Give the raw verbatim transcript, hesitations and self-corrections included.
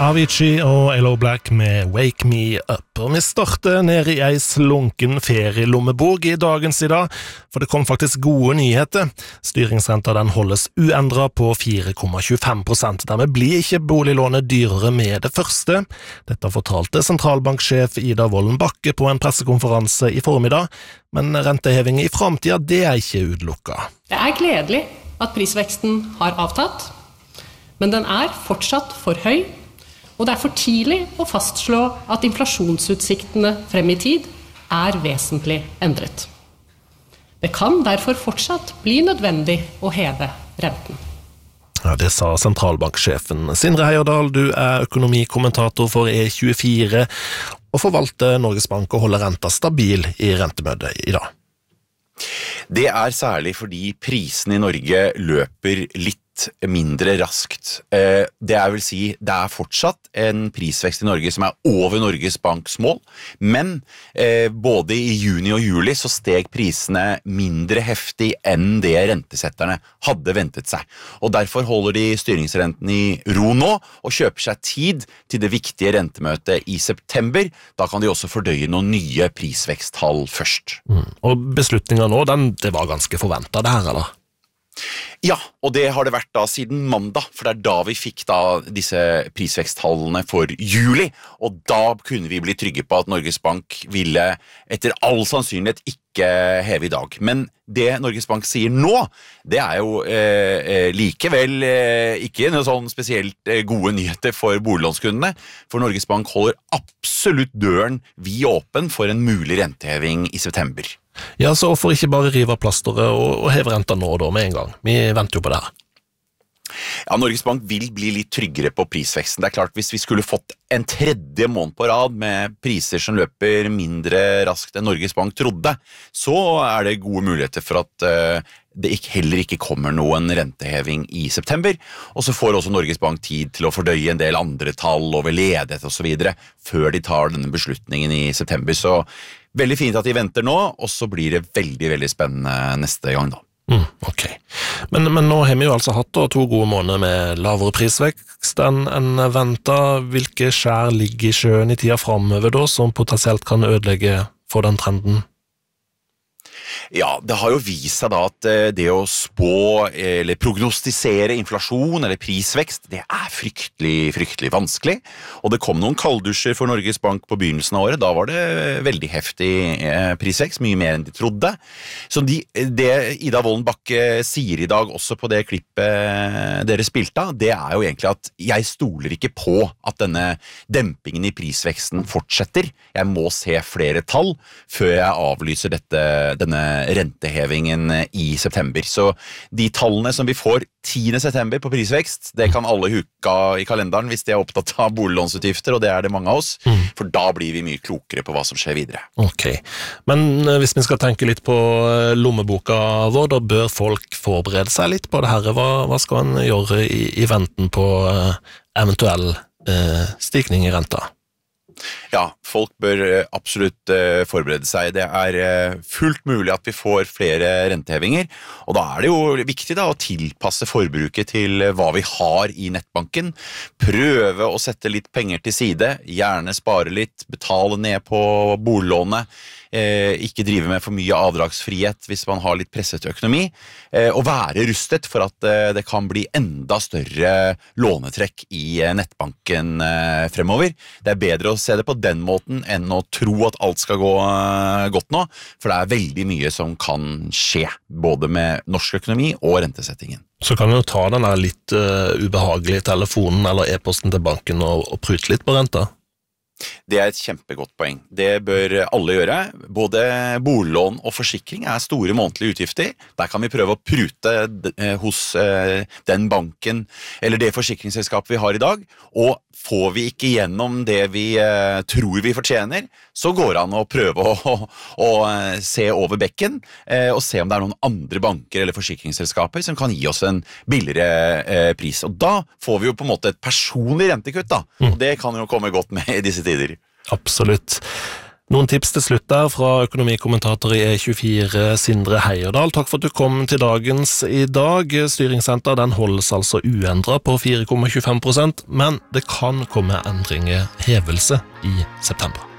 Avicii og Aloe Black med Wake Me Up. Og vi starter nede i ei slunken ferielommebok i dagens i dag, for det kom faktisk gode nyheter. Styringsrenta den holdes uendret på fire komma tjuefem prosent. Dermed blir ikke boliglånet dyrere med det første. Dette fortalte sentralbanksjef Ida Wolden Bakke på en pressekonferanse i formiddag, men renteheving i fremtiden, det er ikke utelukket. Det er gledelig at prisveksten har avtatt, men den er fortsatt for høy, og det er for tidlig å fastslå at inflasjonsutsiktene frem i tid er vesentlig endret. Det kan derfor fortsatt bli nødvendig å heve renten. Ja, det sa sentralbanksjefen. Sindre Heierdal, du er økonomikommentator for E tjuefire og forvalter Norges Bank og holder renta stabil i rentemøtet i dag. Det er særlig fordi prisene i Norge løper litt mindre raskt. Det er vil si, det er fortsatt en prisvekst i Norge som er over Norges Banks mål, men både i juni og juli så steg prisene mindre heftig enn det rentesetterne hadde ventet seg. Og derfor holder de styringsrenten i ro nå og kjøper seg tid til det viktige rentemøtet i september. Da kan de også fordøye noen nye prisveksttall først. Mm. Og beslutningen nå, den, det var ganske forventet det her, eller? Ja, og det har det vært da siden mandag, for det er da vi fikk da disse prisveksttallene for juli, og da kunne vi bli trygge på at Norges Bank ville etter all sannsynlighet ikke heve i dag. Men det Norges Bank sier nå, det er jo eh, likevel eh, ikke noe sånn spesielt eh, gode nyheter for boliglånskundene, for Norges Bank holder absolutt døren vid åpen for en mulig renteheving i september. Ja, så hvorfor ikke bare rive plasteret og, og heve renta nå da med en gang? Vi venter jo på det her. Ja, Norges Bank vil bli litt tryggere på prisveksten. Det er klart, hvis vi skulle fått en tredje måned på rad med priser som løper mindre raskt enn Norges Bank trodde, så er det gode muligheter for at uh, det ikke, heller ikke kommer noen renteheving i september, og så får også Norges Bank tid til å fordøye en del andre tall over ledighet og så videre, før de tar denne beslutningen i september. Så veldig fint at de venter nå, og så blir det veldig, veldig spennende neste gang da. Mm, ok. Men, men nå har vi jo altså hatt da, to gode måneder med lavere prisvekst enn en ventet. Hvilke skjær ligger i sjøen i tida fremover da, som potensielt kan ødelegge for den trenden? Ja, det har jo vist seg da at det å spå eller prognostisere inflasjon eller prisvekst, det er fryktelig, fryktelig vanskelig. Og det kom noen kalddusjer for Norges Bank på begynnelsen av året. Da var det veldig heftig prisvekst, mye mer enn de trodde. Så de, det Ida Wolden Bakke sier i dag, også på det klippet dere spilte av, det er jo egentlig at jeg stoler ikke på at denne dempingen i prisveksten fortsetter. Jeg må se flere tall før jeg avlyser dette, denne rentehevingen i september. Så de tallene som vi får tiende september på prisvekst, det kan alle huka i kalenderen hvis de er opptatt av boliglånsutgifter, og det er det mange av oss, mm. for da blir vi mye klokere på hva som skjer videre. Ok, men hvis vi skal tenke litt på lommeboka vår, da bør folk forberede seg litt på det her. Hva, hva skal en gjøre i, i venten på eventuell eh, stigning i renta? Ja, folk bør absolutt forberede seg. Det er fullt mulig at vi får flere rentehevinger, og da er det jo viktig da å tilpasse forbruket til hva vi har i nettbanken. Prøve å sette litt penger til side, gjerne spare litt, betale ned på boliglånet, eh, ikke drive med for mye avdragsfrihet hvis man har litt presset økonomi, eh, og være rustet for at eh, det kan bli enda større lånetrekk i eh, nettbanken eh, fremover. Det er bedre å se det på den måten enn å tro at alt skal gå uh, godt nå, for det er veldig mye som kan skje, både med norsk økonomi og rentesettingen. Så kan du jo ta den der litt uh, ubehagelige telefonen eller e-posten til banken og, og prute litt på renta. Det er et kjempegodt poeng. Det bør alle gjøre. Både boliglån og forsikring er store månedlige utgifter. Der kan vi prøve å prute hos den banken eller det forsikringsselskapet vi har i dag, og får vi ikke gjennom det vi tror vi fortjener, så går det an å prøve å, å, å se over bekken og se om det er noen andre banker eller forsikringsselskaper som kan gi oss en billigere pris. Og da får vi jo på en måte et personlig rentekutt da, og det kan jo komme godt med i disse tider. Absolutt. Noen tips til slutt der fra økonomikommentator i E tjuefire, Sindre Heierdal. Takk for at du kom til dagens i dag. Styringsrenta den holdes altså uendret på fire komma tjuefem prosent, men det kan komme endringer hevelse i september.